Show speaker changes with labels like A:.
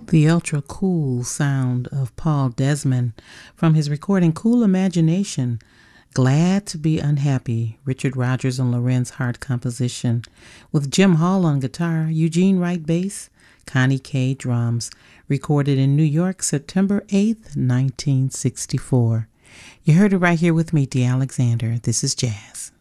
A: The ultra cool sound of Paul Desmond from his recording Cool Imagination, Glad to Be Unhappy, Richard Rodgers and Lorenz Hart composition, with Jim Hall on guitar, Eugene Wright bass, Connie Kay drums, recorded in New York September 8th, 1964. You heard it right here with me, Dee Alexander. This is Jazz.